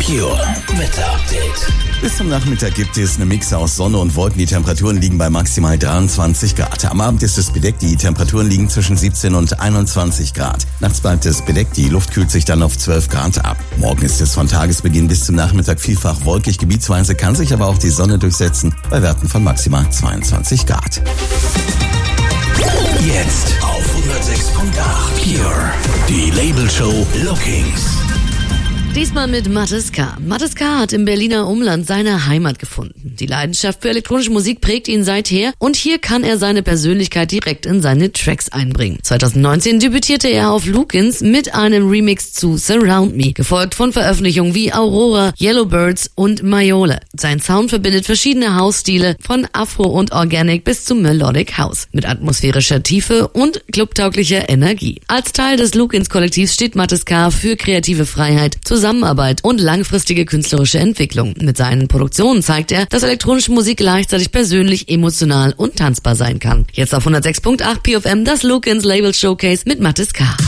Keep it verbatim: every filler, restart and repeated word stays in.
Pure Wetter-Update. Bis zum Nachmittag gibt es eine Mix aus Sonne und Wolken. Die Temperaturen liegen bei maximal dreiundzwanzig Grad. Am Abend ist es bedeckt. Die Temperaturen liegen zwischen siebzehn und einundzwanzig Grad. Nachts bleibt es bedeckt. Die Luft kühlt sich dann auf zwölf Grad ab. Morgen ist es von Tagesbeginn bis zum Nachmittag vielfach wolkig. Gebietsweise kann sich aber auch die Sonne durchsetzen bei Werten von maximal zweiundzwanzig Grad. Jetzt auf hundertsechs Komma acht Pure. Die Label-Show Lookings. Diesmal mit Mathis K. Mathis K. hat im Berliner Umland seine Heimat gefunden. Die Leidenschaft für elektronische Musik prägt ihn seither und hier kann er seine Persönlichkeit direkt in seine Tracks einbringen. zwanzig neunzehn debütierte er auf Lookins mit einem Remix zu Surround Me, gefolgt von Veröffentlichungen wie Aurora, Yellowbirds und Mayole. Sein Sound verbindet verschiedene House-Stile von Afro und Organic bis zu Melodic House mit atmosphärischer Tiefe und clubtauglicher Energie. Als Teil des Lookins-Kollektivs steht Mathis K. für kreative Freiheit, Zusammenarbeit und langfristige künstlerische Entwicklung. Mit seinen Produktionen zeigt er, dass elektronische Musik gleichzeitig persönlich, emotional und tanzbar sein kann. Jetzt auf hundertsechs Komma acht P F M das Lookins Label Showcase mit Mathis K.